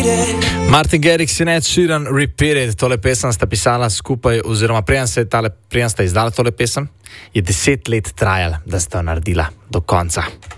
Martin Garrix in Ed Sheeran, Repeat It, tole pesem sta pisala skupaj, oziroma preden sta izdala tole pesem, je 10 let trajalo, da sta naredila do konca.